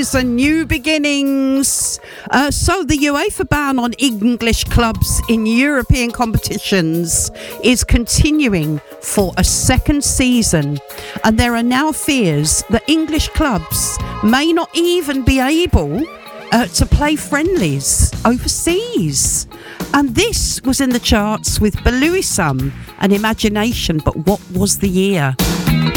changes and new beginnings. So the UEFA ban on English clubs in European competitions is continuing for a second season, and there are now fears that English clubs may not even be able to play friendlies overseas. And this was in the charts with Belouisum and Imagination, but what was the year?